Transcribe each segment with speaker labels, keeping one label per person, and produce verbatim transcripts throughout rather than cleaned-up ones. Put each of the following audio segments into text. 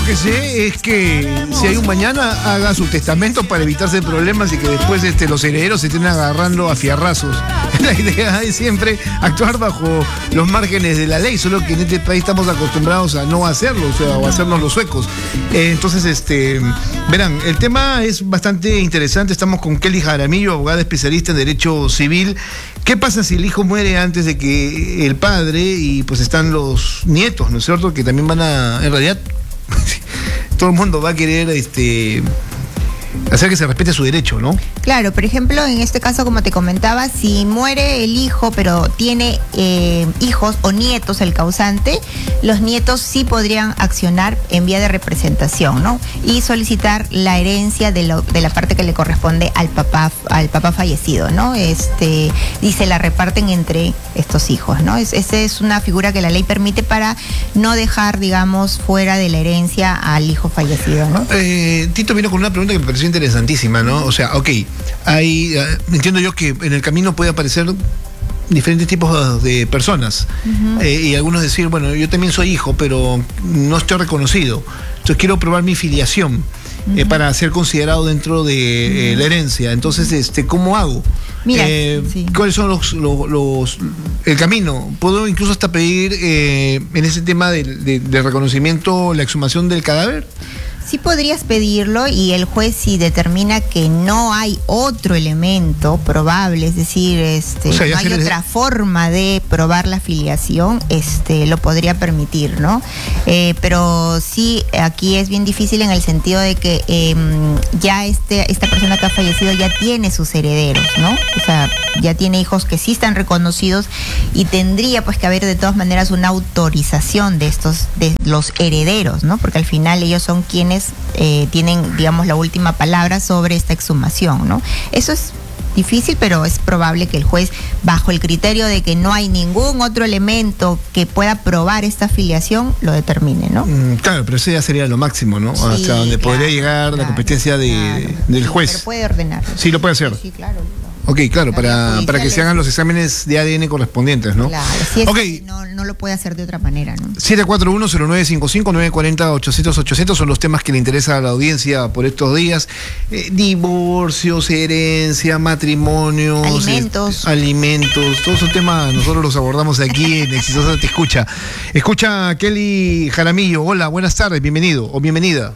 Speaker 1: que sé es que si hay un mañana, haga su testamento para evitarse problemas y que después este, los herederos se estén agarrando a fierrazos. La idea es siempre actuar bajo los márgenes de la ley, solo que en este país estamos acostumbrados a no hacerlo, o sea, o hacernos los suecos. Eh, entonces, este, verán, el tema es bastante interesante. Estamos con Kelly Jaramillo, abogada especialista en Derecho Civil. ¿Qué pasa si el hijo muere antes de que el padre y pues están los nietos, ¿no es cierto? Que también van a, en realidad, todo el mundo va a querer este hacer que se respete su derecho, ¿no?
Speaker 2: Claro, por ejemplo, en este caso, como te comentaba, si muere el hijo, pero tiene eh, hijos o nietos el causante, los nietos sí podrían accionar en vía de representación, ¿no? Y solicitar la herencia de, lo, de la parte que le corresponde al papá, al papá fallecido, ¿no? Este, y se la reparten entre estos hijos, ¿no? Es, esa es una figura que la ley permite para no dejar, digamos, fuera de la herencia al hijo fallecido, ¿no?
Speaker 1: Eh, Tito vino con una pregunta que me pareció interesantísima, ¿no? O sea, ok, hay, entiendo yo que en el camino puede aparecer diferentes tipos de personas. Uh-huh. eh, y algunos decir, bueno, yo también soy hijo, pero no estoy reconocido. Entonces quiero probar mi filiación uh-huh. eh, para ser considerado dentro de eh, la herencia. Entonces, este, ¿cómo hago?
Speaker 2: Mira,
Speaker 1: eh,
Speaker 2: sí.
Speaker 1: ¿Cuáles son los, los, los el camino? ¿Puedo incluso hasta pedir eh, en ese tema de, de, de reconocimiento la exhumación del cadáver?
Speaker 2: Sí podrías pedirlo, y el juez, si determina que no hay otro elemento probable, es decir, este, o sea, no hay les... otra forma de probar la filiación, este, lo podría permitir, ¿no? Eh, pero sí, aquí es bien difícil en el sentido de que eh, ya este, esta persona que ha fallecido ya tiene sus herederos, ¿no? O sea, ya tiene hijos que sí están reconocidos, y tendría pues que haber de todas maneras una autorización de estos, de los herederos, ¿no? Porque al final ellos son quienes Eh, tienen, digamos, la última palabra sobre esta exhumación, ¿no? Eso es difícil, pero es probable que el juez, bajo el criterio de que no hay ningún otro elemento que pueda probar esta afiliación, lo determine, ¿no?
Speaker 1: Mm, claro, pero eso ya sería lo máximo, ¿no? Sí, hasta donde claro, podría llegar claro, la competencia de, claro, del
Speaker 2: sí,
Speaker 1: juez.
Speaker 2: Pero puede ordenar.
Speaker 1: Sí, lo puede hacer.
Speaker 2: Sí, claro.
Speaker 1: Ok, claro, para, para que se hagan los exámenes de A D N correspondientes, ¿no?
Speaker 2: Claro, si es
Speaker 1: okay.
Speaker 2: que no, no lo puede hacer de otra manera, ¿no?
Speaker 1: siete cuatro uno, cero nueve cinco cinco, nueve cuatro cero, ochocientos, ochocientos son los temas que le interesa a la audiencia por estos días. Eh, divorcios, herencia, matrimonios,
Speaker 2: alimentos.
Speaker 1: Eh, alimentos, todos esos temas nosotros los abordamos aquí en Exitosa Te Escucha. Escucha a Kelly Jaramillo. Hola, buenas tardes, bienvenido o bienvenida.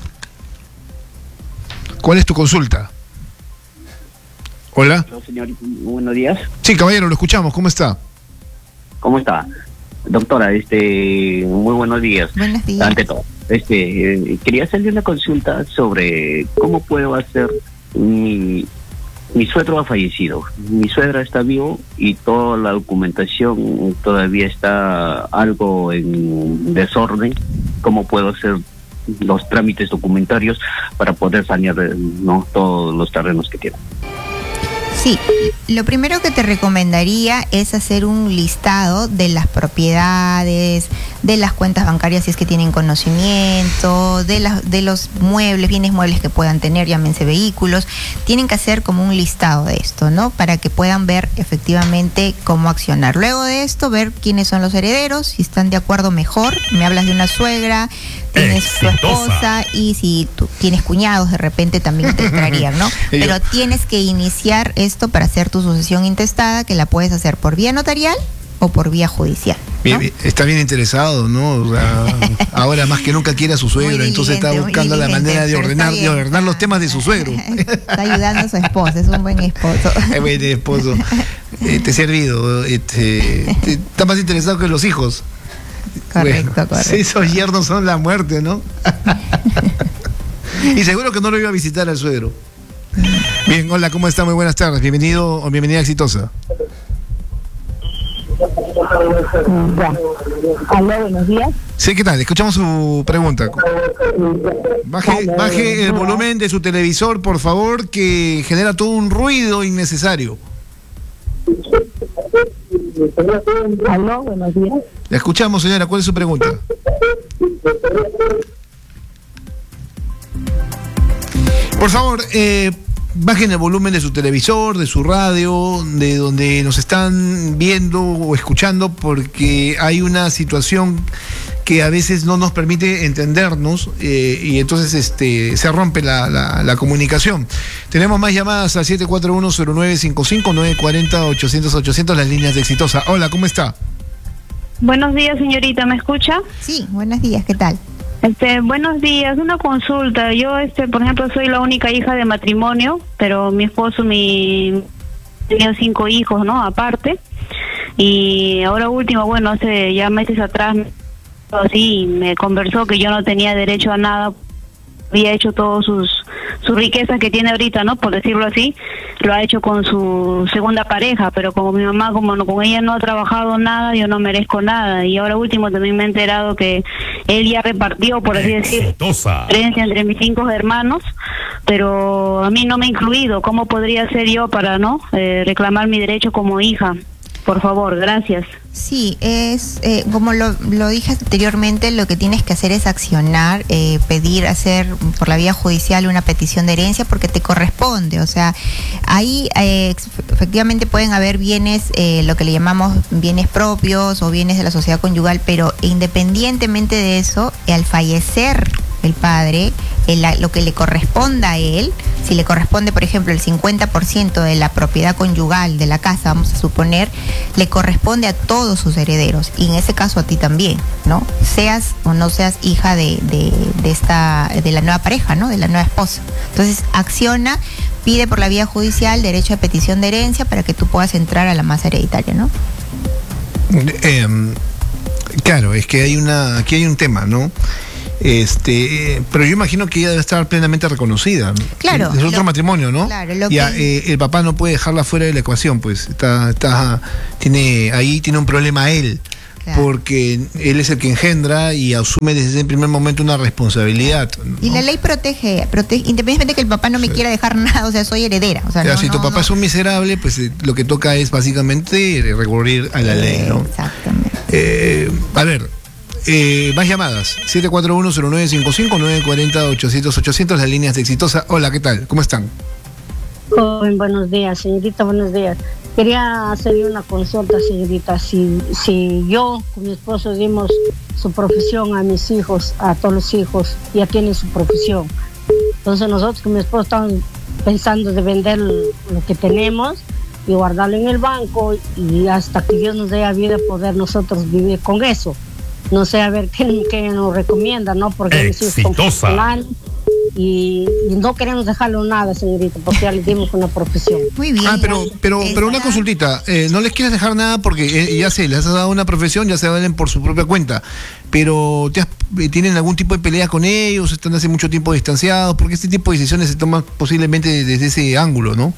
Speaker 1: ¿Cuál es tu consulta? Hola.
Speaker 3: Hola, señorita, buenos días.
Speaker 1: Sí, caballero, lo escuchamos. ¿Cómo está?
Speaker 3: ¿Cómo está? Doctora, este, muy buenos días.
Speaker 2: Buenos días.
Speaker 3: Ante todo, este, eh, quería hacerle una consulta sobre cómo puedo hacer mi, mi suegro ha fallecido. Mi suegra está vivo y toda la documentación todavía está algo en desorden. ¿Cómo puedo hacer los trámites documentarios para poder sanear, ¿no?, todos los terrenos que tiene?
Speaker 2: Sí, lo primero que te recomendaría es hacer un listado de las propiedades, de las cuentas bancarias si es que tienen conocimiento, de, la, de los muebles, bienes muebles que puedan tener, llámense vehículos. Tienen que hacer como un listado de esto, ¿no? Para que puedan ver efectivamente cómo accionar. Luego de esto, ver quiénes son los herederos, si están de acuerdo mejor. Me hablas de una suegra, tienes tu esposa, y si tú tienes cuñados, de repente también te entrarían, ¿no? Pero tienes que iniciar esto para hacer tu sucesión intestada, que la puedes hacer por vía notarial o por vía judicial, ¿no?
Speaker 1: Bien, está bien interesado, ¿no? O sea, ahora más que nunca quiere a su suegro, entonces está buscando la manera de ordenar, de ordenar los temas de su suegro.
Speaker 2: Está ayudando a su esposa, es un buen esposo.
Speaker 1: Es buen esposo. Eh, te he servido. Este, te, está más interesado que los hijos.
Speaker 2: Correcto,
Speaker 1: bueno,
Speaker 2: correcto.
Speaker 1: Sí, esos yernos son la muerte, ¿no? Y seguro que no lo iba a visitar al suegro. Bien, hola, ¿cómo está? Muy buenas tardes. Bienvenido o bienvenida a Exitosa.
Speaker 4: Aló, buenos días.
Speaker 1: Sí, ¿qué tal? Escuchamos su pregunta. Baje, baje el volumen de su televisor, por favor, que genera todo un ruido innecesario.
Speaker 4: Aló, buenos días.
Speaker 1: La escuchamos, señora. ¿Cuál es su pregunta? Por favor, eh, bajen el volumen de su televisor, de su radio, de donde nos están viendo o escuchando, porque hay una situación que a veces no nos permite entendernos eh, y entonces este se rompe la, la, la comunicación. Tenemos más llamadas al siete cuatro uno cero nueve cinco cinco, nueve cuatro cero, ochocientos, ochocientos, las líneas de Exitosa. Hola, ¿cómo está?
Speaker 5: Buenos días, señorita, ¿me escucha?
Speaker 2: Sí, buenos días, ¿qué tal?
Speaker 5: Este, buenos días, una consulta. Yo, este, por ejemplo, soy la única hija de matrimonio, pero mi esposo, mi tenía cinco hijos, ¿no? Aparte. Y ahora último, bueno, hace ya meses atrás, así me conversó que yo no tenía derecho a nada. Había hecho todas sus sus riquezas que tiene ahorita, ¿no? Por decirlo así, lo ha hecho con su segunda pareja, pero como mi mamá, como no, con ella no ha trabajado nada, yo no merezco nada. Y ahora último también me he enterado que él ya repartió, por así decir, herencia entre mis cinco hermanos, pero a mí no me ha incluido. ¿Cómo podría ser yo para no eh, reclamar mi derecho como hija? Por favor, gracias.
Speaker 2: Sí, es eh, como lo, lo dije anteriormente, lo que tienes que hacer es accionar, eh, pedir, hacer por la vía judicial una petición de herencia porque te corresponde. O sea, ahí eh, efectivamente pueden haber bienes, eh, lo que le llamamos bienes propios o bienes de la sociedad conyugal, pero independientemente de eso, al fallecer el padre, el, lo que le corresponda a él, si le corresponde, por ejemplo, el cincuenta por ciento de la propiedad conyugal de la casa, vamos a suponer, le corresponde a todos sus herederos, y en ese caso a ti también, ¿no? Seas o no seas hija de, de, de esta, de la nueva pareja, ¿no? De la nueva esposa. Entonces, acciona, pide por la vía judicial derecho de petición de herencia para que tú puedas entrar a la masa hereditaria, ¿no?
Speaker 1: Eh, claro, es que hay una, aquí hay un tema, ¿no? Este, pero yo imagino que ella debe estar plenamente reconocida.
Speaker 2: Claro.
Speaker 1: Es otro lo, matrimonio, ¿no?
Speaker 2: Claro, lo
Speaker 1: ya,
Speaker 2: que...
Speaker 1: eh, el papá no puede dejarla fuera de la ecuación, pues está, está, tiene, ahí tiene un problema él, claro, porque él es el que engendra y asume desde el primer momento una responsabilidad, ¿no?
Speaker 2: Y la ley protege, protege, independientemente de que el papá no me sí. quiera dejar nada, o sea, soy heredera. O sea,
Speaker 1: ya,
Speaker 2: no,
Speaker 1: si
Speaker 2: no,
Speaker 1: tu papá
Speaker 2: no.
Speaker 1: es un miserable, pues eh, lo que toca es básicamente recurrir a la eh, ley, ¿no?
Speaker 2: Exactamente.
Speaker 1: Eh, a ver. Eh, más llamadas, siete cuatro uno cero nueve cinco cinco, nueve cuatro cero, ochocientos, ochocientos, las líneas de Exitosa. Hola, ¿qué tal? ¿Cómo están?
Speaker 6: Joven, buenos días, señorita, buenos días. Quería hacerle una consulta, señorita. Si, si yo con mi esposo dimos su profesión a mis hijos, a todos los hijos, ya tienen su profesión. Entonces nosotros con mi esposo estamos pensando de vender lo que tenemos y guardarlo en el banco, y hasta que Dios nos dé la vida poder nosotros vivir con eso. No sé, a ver qué, qué nos recomienda, ¿no? Porque
Speaker 7: Exitosa.
Speaker 6: Y, y no queremos dejarlo nada, señorita, porque ya le dimos una profesión.
Speaker 2: Muy bien.
Speaker 1: Ah, pero, pero, pero una consultita, eh, no les quieres dejar nada porque eh, ya sé, les has dado una profesión, ya se valen por su propia cuenta, pero ¿te has, eh, ¿tienen algún tipo de pelea con ellos? ¿Están hace mucho tiempo distanciados? Porque este tipo de decisiones se toman posiblemente desde ese ángulo, ¿no?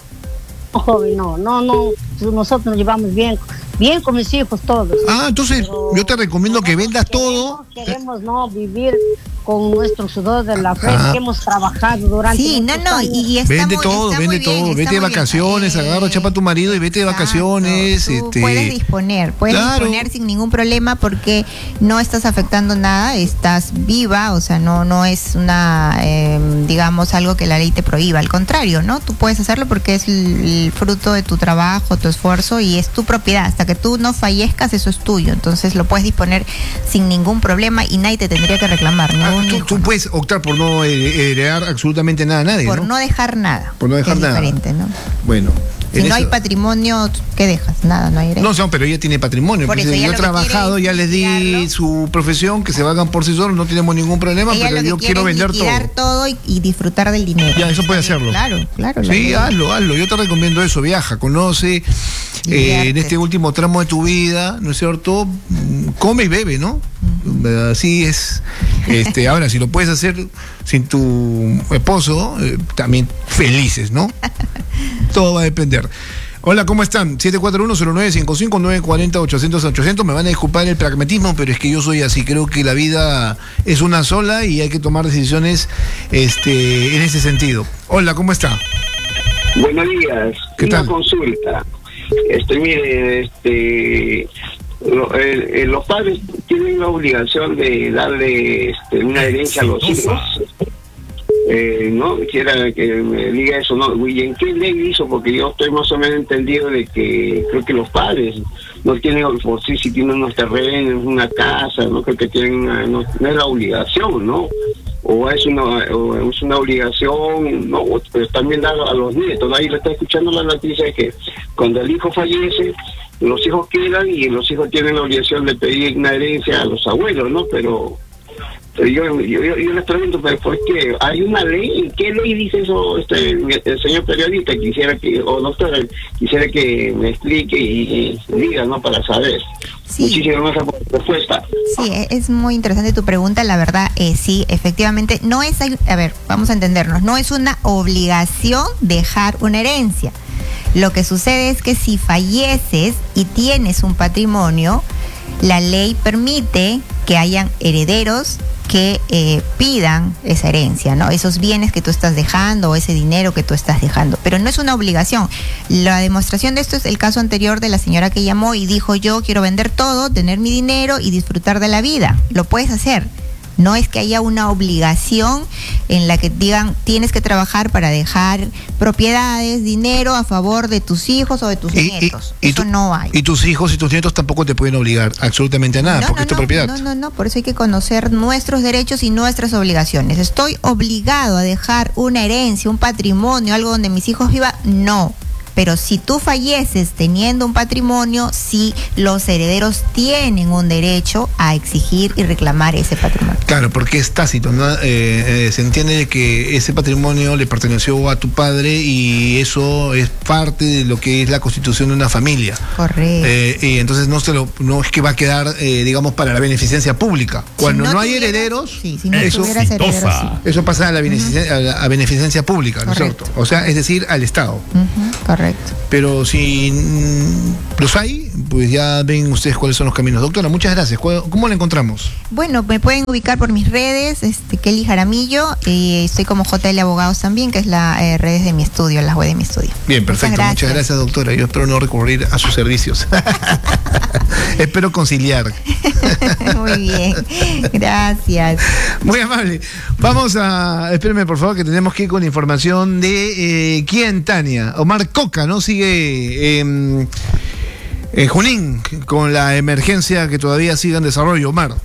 Speaker 6: Joven, no, no, no, nosotros nos llevamos bien, bien con mis hijos todos.
Speaker 1: Ah, entonces pero yo te recomiendo que vendas
Speaker 6: queremos,
Speaker 1: todo.
Speaker 6: Queremos no vivir con nuestro sudor de la frente, ah. que hemos trabajado durante
Speaker 2: sí, no, no,
Speaker 6: años.
Speaker 2: Y, y está
Speaker 1: vende
Speaker 2: muy,
Speaker 1: todo,
Speaker 2: está
Speaker 1: vende
Speaker 2: muy bien,
Speaker 1: todo, vete de vacaciones,
Speaker 2: bien.
Speaker 1: agarra, chapa a tu marido y vete de
Speaker 2: Exacto.
Speaker 1: vacaciones.
Speaker 2: Tú
Speaker 1: este...
Speaker 2: puedes disponer, puedes
Speaker 1: claro.
Speaker 2: disponer sin ningún problema porque no estás afectando nada, estás viva, o sea, no, no es una, eh, digamos, algo que la ley te prohíba, al contrario, ¿no? Tú puedes hacerlo porque es el, el fruto de tu trabajo, tu esfuerzo y es tu propiedad. Hasta que tú no fallezcas, eso es tuyo. Entonces lo puedes disponer sin ningún problema y nadie te tendría que reclamar.
Speaker 1: Ah, tú, tú puedes optar por no heredar absolutamente nada a nadie,
Speaker 2: por
Speaker 1: ¿no?
Speaker 2: no dejar nada.
Speaker 1: Por no dejar
Speaker 2: es
Speaker 1: nada.
Speaker 2: Diferente, ¿no?
Speaker 1: Bueno.
Speaker 2: Si no eso... hay patrimonio, ¿qué dejas? Nada, no hay herencia.
Speaker 1: No, no, pero ella tiene patrimonio.
Speaker 2: Por
Speaker 1: pues
Speaker 2: eso,
Speaker 1: yo he trabajado, ya les di
Speaker 2: liquidarlo.
Speaker 1: Su profesión, que se vagan por sí solos, no tenemos ningún problema,
Speaker 2: ella
Speaker 1: pero yo quiero vender todo.
Speaker 2: todo y, y disfrutar del dinero.
Speaker 1: Ya, eso puede hacerlo.
Speaker 2: Claro, claro.
Speaker 1: Sí, hazlo, hazlo. Yo te recomiendo eso. Viaja, conoce, eh, en este último tramo de tu vida, ¿no es cierto? Come y bebe, ¿no? Uh-huh. Así es. Este, ahora, si lo puedes hacer sin tu esposo, eh, también felices, ¿no? Todo va a depender. Hola, ¿cómo están? siete cuatro uno cero nueve cinco cinco, nueve cuatro cero, ochocientos, ochocientos. Me van a disculpar el pragmatismo, pero es que yo soy así. Creo que la vida es una sola y hay que tomar decisiones este, en ese sentido. Hola, ¿cómo está?
Speaker 3: Buenos días.
Speaker 1: ¿Qué
Speaker 3: Una
Speaker 1: tal?
Speaker 3: consulta. Este, mire, este... Lo, eh, eh, los padres tienen la obligación de darle este, una herencia a los hijos. Eh, no quisiera que me diga eso, ¿no? ¿Y en qué ley hizo? Porque yo estoy más o menos entendido de que creo que los padres
Speaker 7: no tienen, por sí, si tienen unos terrenos, una casa, no creo que tienen una, no, no es la obligación, ¿no? O es una o es una obligación, no, pero también dar a los nietos. Ahí le está escuchando la noticia de que cuando el hijo fallece, los hijos quedan y los hijos tienen la obligación de pedir una herencia a los abuelos, ¿no? Pero, pero yo, yo, yo, yo les pregunto, ¿pero por qué? ¿Hay una ley? ¿Qué ley dice eso este el señor periodista? Quisiera que, o doctora, quisiera que me explique y, y diga, ¿no? Para saber. Sí. Muchísimas gracias por la respuesta.
Speaker 2: Sí, es muy interesante tu pregunta. La verdad, eh, sí, efectivamente, no es, a ver, vamos a entendernos, no es una obligación dejar una herencia. Lo que sucede es que si falleces y tienes un patrimonio, la ley permite que hayan herederos que eh, pidan esa herencia, ¿no? Esos bienes que tú estás dejando o ese dinero que tú estás dejando, pero no es una obligación. La demostración de esto es el caso anterior de la señora que llamó y dijo: yo quiero vender todo, tener mi dinero y disfrutar de la vida. Lo puedes hacer. No es que haya una obligación en la que digan tienes que trabajar para dejar propiedades, dinero a favor de tus hijos o de tus y, nietos. Y, y Eso tu, no hay.
Speaker 1: Y tus hijos y tus nietos tampoco te pueden obligar absolutamente a nada, no, porque no, es tu
Speaker 2: no,
Speaker 1: propiedad.
Speaker 2: No, no, no, por eso hay que conocer nuestros derechos y nuestras obligaciones. ¿Estoy obligado a dejar una herencia, un patrimonio, algo donde mis hijos vivan? No. Pero si tú falleces teniendo un patrimonio, sí, los herederos tienen un derecho a exigir y reclamar ese patrimonio.
Speaker 1: Claro, porque es tácito, ¿no? Eh, eh, se entiende que ese patrimonio le perteneció a tu padre y eso es parte de lo que es la constitución de una familia.
Speaker 2: Correcto.
Speaker 1: Eh, y entonces no se lo, no es que va a quedar, eh, digamos, para la beneficencia pública. Cuando si no, no hay tuviera, herederos,
Speaker 2: sí, si no
Speaker 1: eso,
Speaker 2: herederos, sí.
Speaker 1: eso pasa a la beneficencia, uh-huh. a la, a beneficencia pública, ¿no es cierto? O sea, es decir, al Estado.
Speaker 2: Uh-huh. Correcto.
Speaker 1: Pero si mm, los hay, pues ya ven ustedes cuáles son los caminos. Doctora, muchas gracias. ¿Cómo la encontramos?
Speaker 2: Bueno, me pueden ubicar por mis redes, este, Kelly Jaramillo, y estoy como J L Abogados también, que es la eh, redes de mi estudio, la web de mi estudio.
Speaker 1: Bien, perfecto. Muchas gracias, muchas gracias doctora. Yo espero no recurrir a sus servicios. Espero conciliar.
Speaker 2: Muy bien, gracias.
Speaker 1: Muy amable. Vamos a, espérenme por favor, que tenemos que ir con información de eh, quién, Tania. Omar Coca, ¿no? Sigue eh, eh, Junín con la emergencia que todavía sigue en desarrollo. Omar.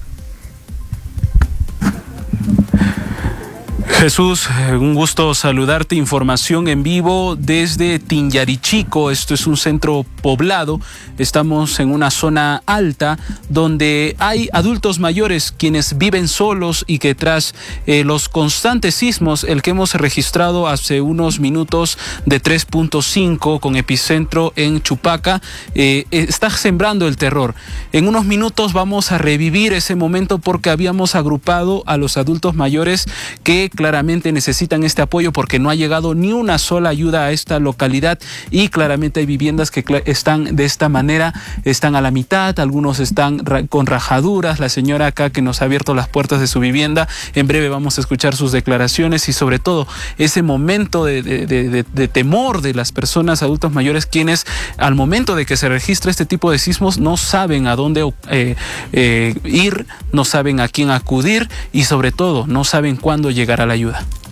Speaker 8: Jesús, un gusto saludarte. Información en vivo desde Tinyarichico. Esto es un centro poblado. Estamos en una zona alta donde hay adultos mayores quienes viven solos y que tras eh, los constantes sismos, el que hemos registrado hace unos minutos de tres punto cinco con epicentro en Chupaca, eh, está sembrando el terror. En unos minutos vamos a revivir ese momento porque habíamos agrupado a los adultos mayores que claramente Claramente necesitan este apoyo porque no ha llegado ni una sola ayuda a esta localidad y claramente hay viviendas que están de esta manera, están a la mitad, algunos están con rajaduras. La señora acá que nos ha abierto las puertas de su vivienda, en breve vamos a escuchar sus declaraciones y sobre todo ese momento de, de, de, de temor de las personas adultos mayores quienes al momento de que se registra este tipo de sismos no saben a dónde eh, eh, ir, no saben a quién acudir y sobre todo no saben cuándo llegará la ayuda.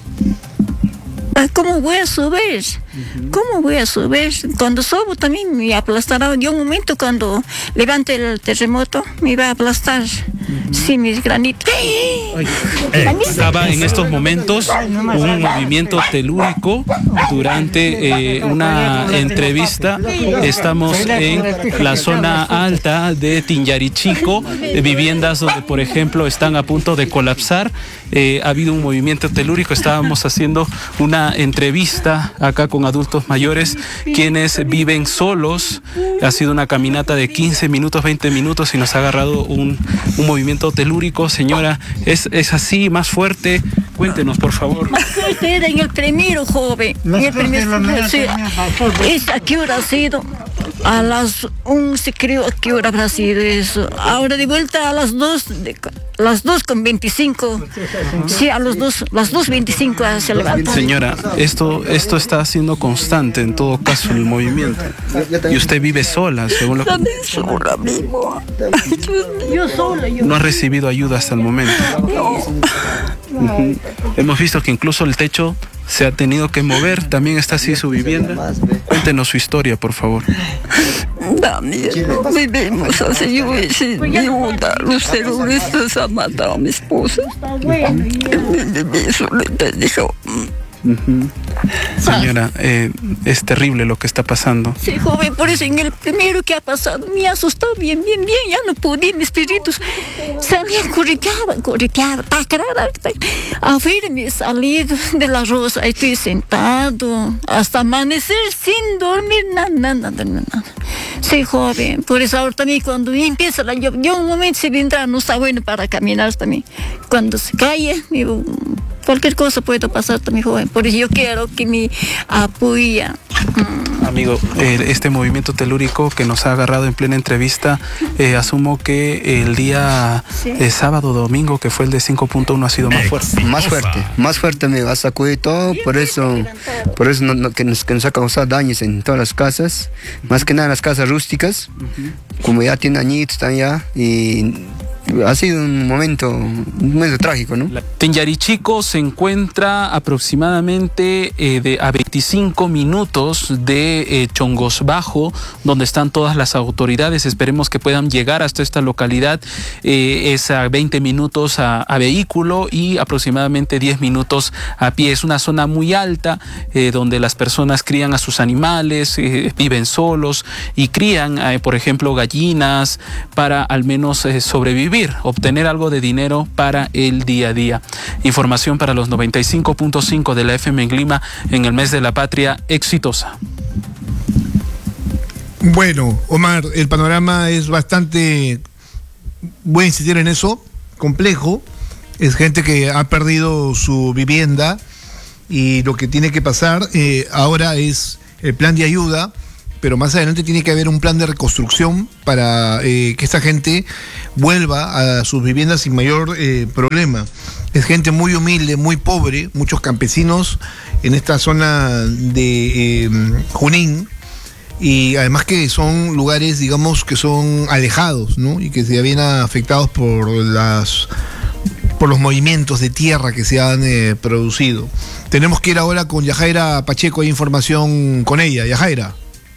Speaker 9: ¿Cómo voy a subir? ¿Cómo voy a subir? Cuando subo también me aplastará. Yo un momento cuando levante el terremoto me va a aplastar. Sí, mis granitos.
Speaker 8: Eh, estaba en estos momentos un movimiento telúrico durante eh, una entrevista. Estamos en la zona alta de Tinyarichico, eh, viviendas donde, por ejemplo, están a punto de colapsar. Eh, ha habido un movimiento telúrico. Estábamos haciendo una entrevista acá con adultos mayores quienes viven solos. Ha sido una caminata de quince minutos, veinte minutos y nos ha agarrado un, un movimiento telúrico. Señora, ¿es, es así, más fuerte? Cuéntenos, por favor.
Speaker 9: Más fuerte era en el primero, joven. En el primero, sí. ¿Es a qué hora ha sido? A las once creo, ¿a qué hora habrá sido eso? Ahora de vuelta a las dos, de, las dos con veinticinco. Sí, a los dos, las dos veinticinco se levanta.
Speaker 8: Señora, esto, esto está siendo constante en todo caso el movimiento. Y usted vive sola, según lo que...
Speaker 9: También sola mismo. Yo sola. Yo...
Speaker 8: No ha recibido ayuda hasta el momento.
Speaker 9: No.
Speaker 8: Uh-huh. Hemos visto que incluso el techo se ha tenido que mover. También está así su vivienda. Cuéntenos su historia, por favor.
Speaker 9: Daniel, vivimos así, yo he sido viuda, los terroristas han matado a mi esposa. Solita dijo.
Speaker 8: Uh-huh. Señora, eh, es terrible lo que está pasando.
Speaker 9: Sí, joven, por eso en el primero que ha pasado me ha asustado bien, bien, bien. Ya no podía, mis espíritus salían, correteaban, correteaban, a ver, me he salido de la rosa, estoy sentado hasta amanecer sin dormir, nada, nada, nada, nada. Sí, joven, por eso ahora también cuando empieza la lluvia, yo un momento se vendrá, no está bueno para caminar también. Cuando se cae, digo, cualquier cosa puede pasar también, joven. Por eso yo quiero que me apoye.
Speaker 8: Amigo, eh, este movimiento telúrico que nos ha agarrado en plena entrevista, eh, asumo que el día sí. eh, sábado, domingo, que fue el de cinco punto uno, ha sido más fuerte.
Speaker 10: Más fuerte, más fuerte me va a sacudir todo, por eso, por eso no, no, que, nos, que nos ha causado daños en todas las casas, más que nada en las casas rústicas, uh-huh. como ya tienen añitos, están ya, y ha sido un momento, un momento trágico, ¿no?
Speaker 8: Tinllarichico se encuentra aproximadamente eh, de, a veinticinco minutos de eh, Chongos Bajo, donde están todas las autoridades. Esperemos que puedan llegar hasta esta localidad. Eh, es a veinte minutos a, a vehículo y aproximadamente diez minutos a pie. Es una zona muy alta eh, donde las personas crían a sus animales, eh, viven solos y crían, eh, por ejemplo, gallinas para al menos eh, sobrevivir, obtener algo de dinero para el día a día. Información para los noventa y cinco punto cinco de la F M en Lima en el mes de la patria exitosa.
Speaker 1: Bueno, Omar, el panorama es bastante, voy a insistir en eso, complejo. Es gente que ha perdido su vivienda y lo que tiene que pasar eh, ahora es el plan de ayuda, pero más adelante tiene que haber un plan de reconstrucción para eh, que esta gente vuelva a sus viviendas sin mayor eh, problema. Es gente muy humilde, muy pobre, muchos campesinos en esta zona de eh, Junín, y además que son lugares, digamos, que son alejados, ¿no? Y que se habían afectados por las por los movimientos de tierra que se han eh, producido. Tenemos que ir ahora con Yajaira Pacheco, hay información con ella. Yajaira.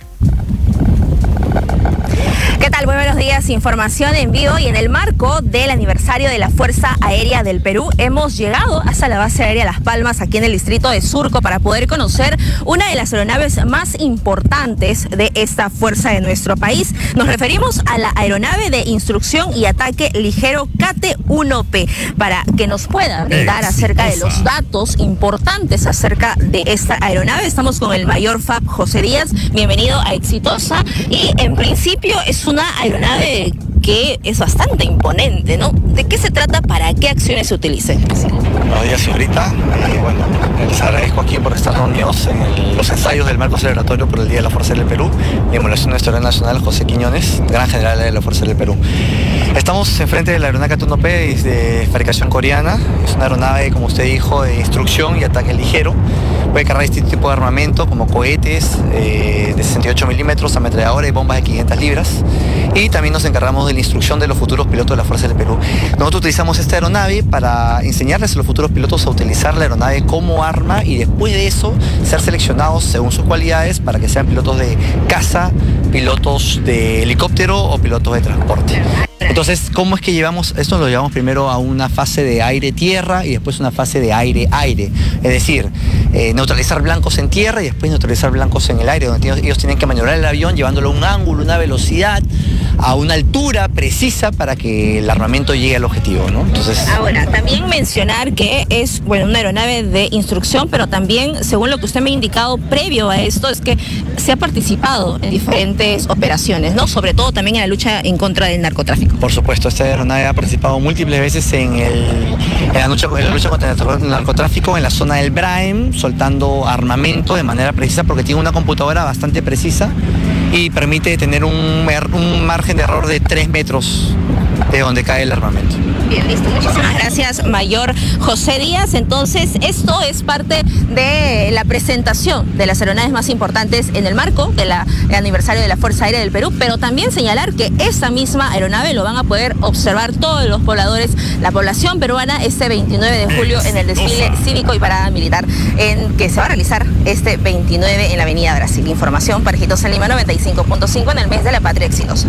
Speaker 11: ¿Qué tal? Muy buenos días, información en vivo, y en el marco del aniversario de la Fuerza Aérea del Perú hemos llegado hasta la base aérea Las Palmas, aquí en el distrito de Surco, para poder conocer una de las aeronaves más importantes de esta fuerza de nuestro país. Nos referimos a la aeronave de instrucción y ataque ligero K T uno P, para que nos pueda brindar acerca de los datos importantes acerca de esta aeronave. Estamos con el mayor Fab José Díaz. Bienvenido a Exitosa, y en principio es una aeronave que es bastante imponente, ¿no? ¿De qué se trata? ¿Para qué acciones se utiliza?
Speaker 12: Buenos días, señorita. Y bueno, les agradezco aquí por estar reunidos en el, los ensayos del marco celebratorio por el Día de la Fuerza del Perú, en emulación de nuestro héroe nacional José Quiñones, gran general de la Fuerza del Perú. Estamos enfrente de la aeronave K T uno P de fabricación coreana. Es una aeronave, como usted dijo, de instrucción y ataque ligero. Puede cargar distintos tipos de armamento, como cohetes eh, de sesenta y ocho milímetros, ametralladora y bombas de quinientas libras. Y también nos encargamos de la instrucción de los futuros pilotos de la Fuerza del Perú. Nosotros utilizamos esta aeronave para enseñarles a los futuros pilotos a utilizar la aeronave como arma, y después de eso ser seleccionados según sus cualidades para que sean pilotos de caza, pilotos de helicóptero o pilotos de transporte. Entonces, ¿cómo es que llevamos esto? Lo llevamos primero a una fase de aire-tierra y después una fase de aire-aire. Es decir, eh, neutralizar blancos en tierra y después neutralizar blancos en el aire, donde ellos tienen que maniobrar el avión llevándolo a un ángulo, una velocidad, a una altura precisa para que el armamento llegue al objetivo, ¿no? Entonces,
Speaker 11: ahora, también mencionar que es, bueno, una aeronave de instrucción, pero también, según lo que usted me ha indicado previo a esto, es que se ha participado en diferentes operaciones, ¿no? Sobre todo también en la lucha en contra del narcotráfico.
Speaker 12: Por supuesto, esta aeronave ha participado múltiples veces en, el, en, la, lucha, en la lucha contra el narcotráfico en la zona del Braem, soltando armamento de manera precisa, porque tiene una computadora bastante precisa y permite tener un, un margen de error de tres metros de donde cae el armamento.
Speaker 11: Bien, listo. Muchísimas gracias, Mayor José Díaz. Entonces, esto es parte de la presentación de las aeronaves más importantes en el marco del aniversario de la Fuerza Aérea del Perú, pero también señalar que esta misma aeronave lo van a poder observar todos los pobladores, la población peruana, este veintinueve de julio en el desfile cívico y parada militar en que se va a realizar este veintinueve en la Avenida Brasil. Información para Exitosa en Lima noventa y cinco punto cinco en el mes de la patria exitosa.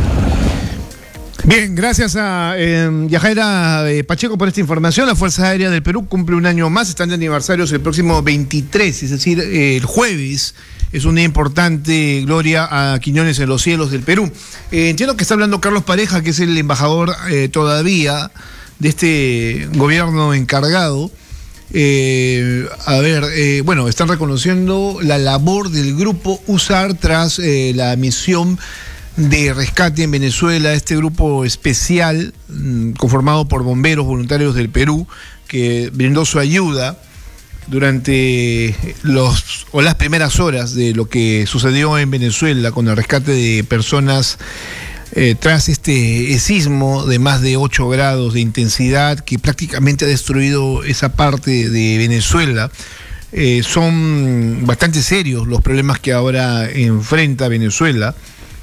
Speaker 1: Bien, gracias a eh, Yajaira eh, Pacheco por esta información. La Fuerza Aérea del Perú cumple un año más, están de aniversarios el próximo veintitrés, es decir, eh, el jueves. Es un día importante, Gloria, a Quiñones en los cielos del Perú. Eh, entiendo que está hablando Carlos Pareja, que es el embajador eh, todavía de este gobierno encargado. Eh, a ver, eh, bueno, están reconociendo la labor del grupo U S A R tras eh, la misión de rescate en Venezuela, este grupo especial mmm, conformado por bomberos voluntarios del Perú que brindó su ayuda durante los o las primeras horas de lo que sucedió en Venezuela con el rescate de personas eh, tras este sismo de más de ocho grados de intensidad que prácticamente ha destruido esa parte de Venezuela. Eh, son bastante serios los problemas que ahora enfrenta Venezuela.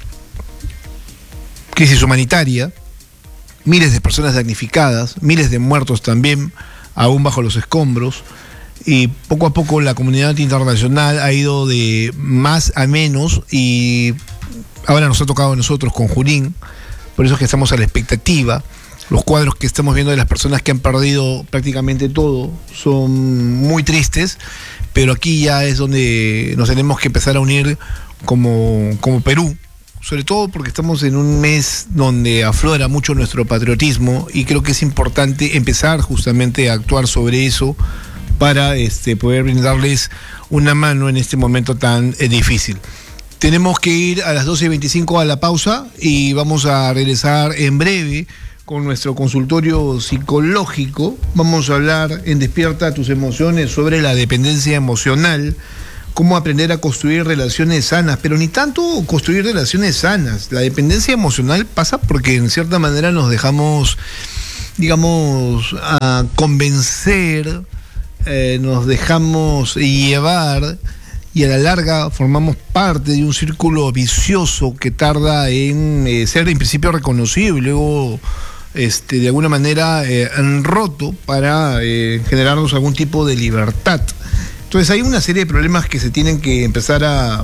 Speaker 1: Crisis humanitaria, miles de personas damnificadas, miles de muertos también, aún bajo los escombros, y poco a poco la comunidad internacional ha ido de más a menos y ahora nos ha tocado a nosotros con Junín, por eso es que estamos a la expectativa. Los cuadros que estamos viendo de las personas que han perdido prácticamente todo son muy tristes, pero aquí ya es donde nos tenemos que empezar a unir como, como Perú, sobre todo porque estamos en un mes donde aflora mucho nuestro patriotismo y creo que es importante empezar justamente a actuar sobre eso para este, poder brindarles una mano en este momento tan eh, difícil. Tenemos que ir a las doce y veinticinco a la pausa y vamos a regresar en breve con nuestro consultorio psicológico. Vamos a hablar en Despierta tus emociones sobre la dependencia emocional, cómo aprender a construir relaciones sanas, pero ni tanto construir relaciones sanas. La dependencia emocional pasa porque en cierta manera nos dejamos, digamos, a convencer, eh, nos dejamos llevar y a la larga formamos parte de un círculo vicioso que tarda en eh, ser en principio reconocido y luego este, de alguna manera eh, roto para eh, generarnos algún tipo de libertad. Entonces hay una serie de problemas que se tienen que empezar a,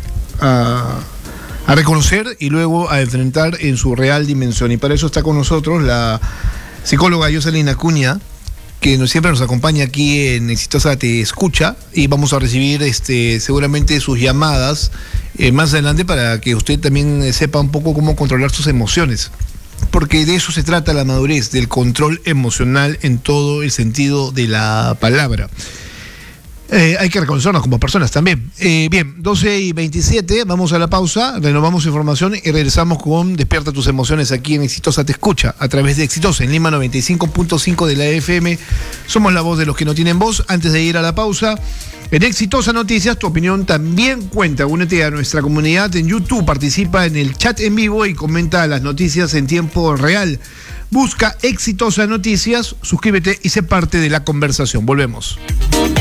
Speaker 1: a, a reconocer y luego a enfrentar en su real dimensión. Y para eso está con nosotros la psicóloga Yoselin Acuña, que nos, siempre nos acompaña aquí en Exitosa Te Escucha, y vamos a recibir este, seguramente sus llamadas eh, más adelante para que usted también sepa un poco cómo controlar sus emociones. Porque de eso se trata la madurez, del control emocional en todo el sentido de la palabra. Eh, hay que reconocernos como personas también. Eh, bien, doce y veintisiete, vamos a la pausa, renovamos información y regresamos con Despierta tus emociones aquí en Exitosa Te Escucha, a través de Exitosa en Lima noventa y cinco punto cinco de la F M. Somos la voz de los que no tienen voz. Antes de ir a la pausa, en Exitosa Noticias, tu opinión también cuenta. Únete a nuestra comunidad en YouTube, participa en el chat en vivo y comenta las noticias en tiempo real. Busca Exitosa Noticias, suscríbete y sé parte de la conversación. Volvemos.